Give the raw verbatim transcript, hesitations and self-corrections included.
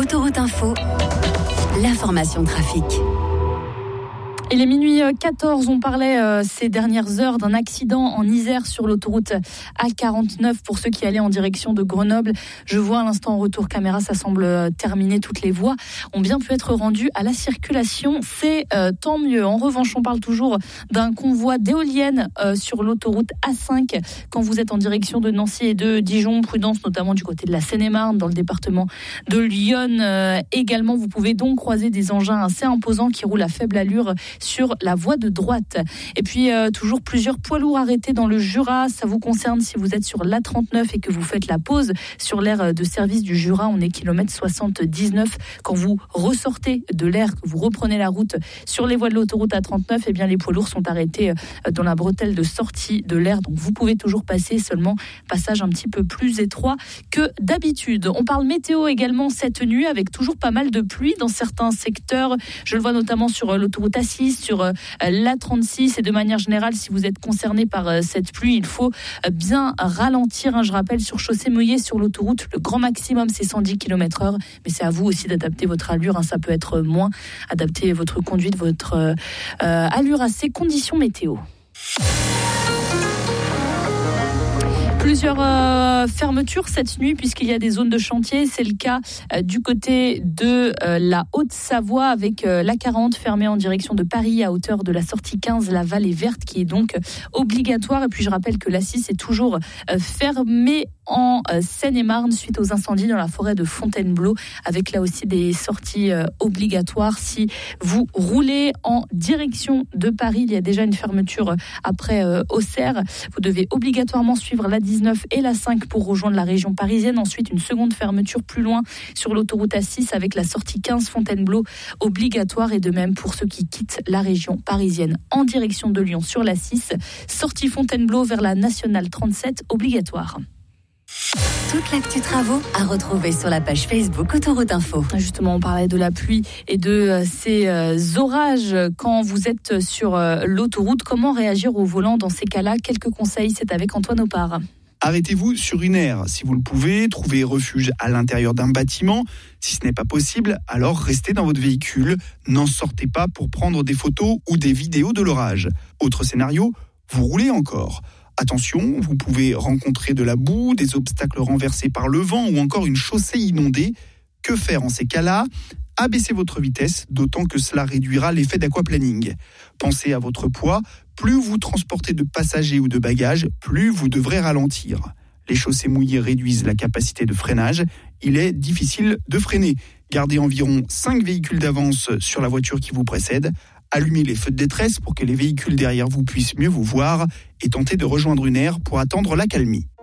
Autoroute Info, l'information trafic. Il est minuit quatorze, on parlait euh, ces dernières heures d'un accident en Isère sur l'autoroute A quarante-neuf pour ceux qui allaient en direction de Grenoble. Je vois à l'instant en retour caméra, ça semble terminé. Toutes les voies ont bien pu être rendues à la circulation. C'est euh, tant mieux. En revanche, on parle toujours d'un convoi d'éoliennes euh, sur l'autoroute A cinq quand vous êtes en direction de Nancy et de Dijon. Prudence notamment du côté de la Seine-et-Marne, dans le département de Lyon. Euh, également, vous pouvez donc croiser des engins assez imposants qui roulent à faible allure sur la voie de droite. Et puis euh, toujours plusieurs poids lourds arrêtés dans le Jura. Ça vous concerne si vous êtes sur l'A trente-neuf et que vous faites la pause sur l'aire de service du Jura. On est kilomètre soixante-dix-neuf. Quand vous ressortez de l'aire, que vous reprenez la route sur les voies de l'autoroute A trente-neuf, eh bien les poids lourds sont arrêtés dans la bretelle de sortie de l'aire. Donc vous pouvez toujours passer, seulement passage un petit peu plus étroit que d'habitude. On parle météo également cette nuit avec toujours pas mal de pluie dans certains secteurs. Je le vois notamment sur l'autoroute A six, sur l'A trente-six, et de manière générale, si vous êtes concerné par cette pluie, il faut bien ralentir. Je rappelle, sur chaussée mouillée sur l'autoroute, le grand maximum c'est cent dix kilomètres heure, mais c'est à vous aussi d'adapter votre allure, ça peut être moins, adapter votre conduite, votre euh, allure à ces conditions météo. Plusieurs euh, fermetures cette nuit puisqu'il y a des zones de chantier. C'est le cas euh, du côté de euh, la Haute-Savoie avec euh, l'A quarante fermée en direction de Paris à hauteur de la sortie quinze, la Vallée Verte, qui est donc obligatoire. Et puis je rappelle que l'A six est toujours euh, fermée en euh, Seine-et-Marne suite aux incendies dans la forêt de Fontainebleau, avec là aussi des sorties euh, obligatoires. Si vous roulez en direction de Paris, il y a déjà une fermeture après euh, Auxerre. Vous devez obligatoirement suivre la dix-neuf et la cinq pour rejoindre la région parisienne. Ensuite, une seconde fermeture plus loin sur l'autoroute A six avec la sortie quinze Fontainebleau obligatoire. Et de même pour ceux qui quittent la région parisienne en direction de Lyon sur l'A six, sortie Fontainebleau vers la nationale trente-sept obligatoire. Toute l'actu travaux à retrouver sur la page Facebook Autoroute Info. Justement, on parlait de la pluie et de ces orages quand vous êtes sur l'autoroute. Comment réagir au volant dans ces cas-là? Quelques conseils, c'est avec Antoine Opar. Arrêtez-vous sur une aire. Si vous le pouvez, trouvez refuge à l'intérieur d'un bâtiment. Si ce n'est pas possible, alors restez dans votre véhicule. N'en sortez pas pour prendre des photos ou des vidéos de l'orage. Autre scénario, vous roulez encore. Attention, vous pouvez rencontrer de la boue, des obstacles renversés par le vent ou encore une chaussée inondée. Que faire en ces cas-là ? Abaissez votre vitesse, d'autant que cela réduira l'effet d'aquaplaning. Pensez à votre poids. Plus vous transportez de passagers ou de bagages, plus vous devrez ralentir. Les chaussées mouillées réduisent la capacité de freinage. Il est difficile de freiner. Gardez environ cinq véhicules d'avance sur la voiture qui vous précède. Allumez les feux de détresse pour que les véhicules derrière vous puissent mieux vous voir et tentez de rejoindre une aire pour attendre l'accalmie.